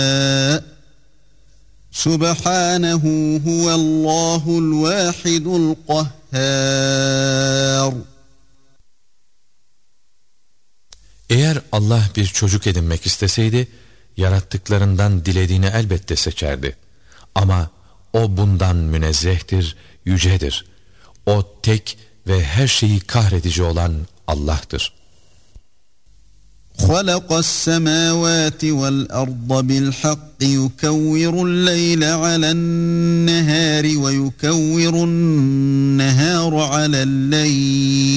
Subhanehu huvellahu'l vahidul kahhar. Eğer Allah bir çocuk edinmek isteseydi, yarattıklarından dilediğini elbette seçerdi. Ama o bundan münezzehtir, yücedir. O tek ve her şeyi kahredici olan Allah'tır. خَلَقَ السَّمَاوَاتِ وَالْأَرْضَ بِالْحَقِّ يُكَوِّرُ اللَّيْلَ عَلَى النَّهَارِ وَيُكَوِّرُ النَّهَارَ عَلَى اللَّيْلِ